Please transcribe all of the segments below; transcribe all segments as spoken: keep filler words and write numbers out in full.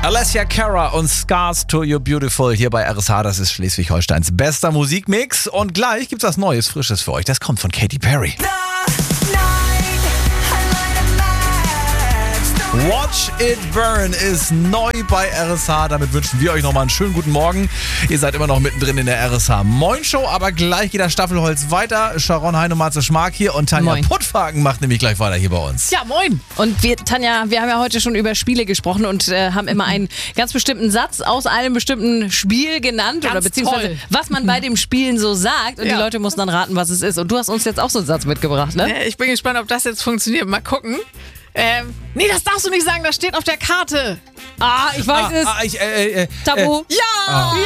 Alessia Cara und Scars to You Beautiful hier bei R S H. Das ist Schleswig-Holsteins bester Musikmix. Und gleich gibt's was Neues, Frisches für euch. Das kommt von Katy Perry. Watch It Burn ist neu bei R S H. Damit wünschen wir euch nochmal einen schönen guten Morgen. Ihr seid immer noch mittendrin in der R S H Moin Show, aber gleich geht das Staffelholz weiter. Sharon Hein und Matze Schmark hier und Tanja Moin. Puttwagen macht nämlich gleich weiter hier bei uns. Ja, moin. Und wir, Tanja, wir haben ja heute schon über Spiele gesprochen und äh, haben immer einen ganz bestimmten Satz aus einem bestimmten Spiel genannt. Ganz oder beziehungsweise toll. was man bei dem Spielen so sagt. Und Ja. die Leute mussten dann raten, was es ist. Und du hast uns jetzt auch so einen Satz mitgebracht, ne? Ich bin gespannt, ob das jetzt funktioniert. Mal gucken. Ähm, nee, das darfst du nicht sagen, das steht auf der Karte. Ah, ich weiß es. Ah, ich, äh, äh, Tabu. Äh, Ja!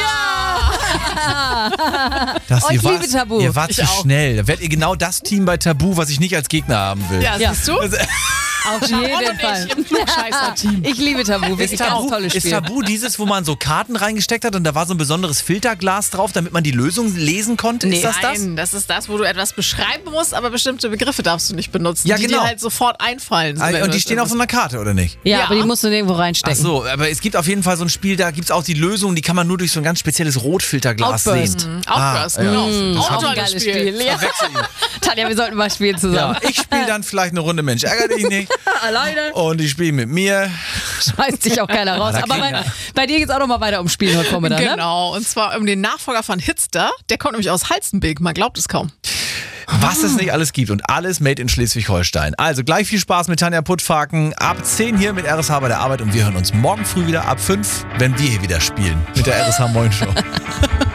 Ja! das, Oh, ihr ich wart, liebe Tabu. Ihr wart Ich zu auch. schnell. Da werdet ihr genau das Team bei Tabu, was ich nicht als Gegner haben will. Ja, Ja. siehst du? Also, Auf Sharon jeden und Fall. ich im Klugscheißer-Team. Ich liebe Tabu. Ist Wirklich Tabu, ganz tolles ist Spiel. Tabu dieses, wo man so Karten reingesteckt hat und da war so ein besonderes Filterglas drauf, damit man die Lösung lesen konnte? Nee. Ist das das? Nein, das ist das, wo du etwas beschreiben musst, aber bestimmte Begriffe darfst du nicht benutzen, Ja, die genau. dir halt sofort einfallen. So, Ah, wenn und du die das stehen auf so einer Karte, oder nicht? Ja, Ja. aber die musst du nirgendwo Ach reinstecken. so, aber es gibt auf jeden Fall so ein Spiel, da gibt es auch die Lösung, die kann man nur durch so ein ganz spezielles Rotfilterglas Outburst. sehen. Outburst, Ah, ja. genau. Das Auch hab ein Auch ein tolles geiles Spiel. Spiel. Ja. Verwechsel ihn. Tanja, wir sollten mal spielen zusammen. Ja, ich spiele dann vielleicht eine Runde Mensch, ärgere dich nicht. Alleine. Und ich spiele mit mir. Schmeißt sich auch keiner raus. da Aber kriegen bei, wir- bei dir geht's auch noch mal weiter ums Spielen heute Vormittag, ne? Genau, und zwar um den Nachfolger von Hitster. Der kommt nämlich aus Halstenbek, man glaubt es kaum. Was es nicht alles gibt und alles made in Schleswig-Holstein. Also gleich viel Spaß mit Tanja Puttfaken. Ab zehn hier mit R S H bei der Arbeit und wir hören uns morgen früh wieder ab fünf, wenn wir hier wieder spielen mit der R S H Moin Show.